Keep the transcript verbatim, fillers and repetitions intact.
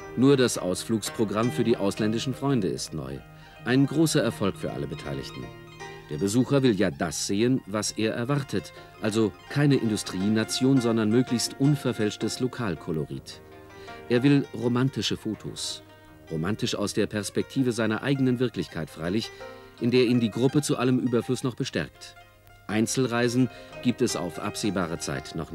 Nur das Ausflugsprogramm für die ausländischen Freunde ist neu. Ein großer Erfolg für alle Beteiligten. Der Besucher will ja das sehen, was er erwartet. Also keine Industrienation, sondern möglichst unverfälschtes Lokalkolorit. Er will romantische Fotos. Romantisch aus der Perspektive seiner eigenen Wirklichkeit freilich, in der ihn die Gruppe zu allem Überfluss noch bestärkt. Einzelreisen gibt es auf absehbare Zeit noch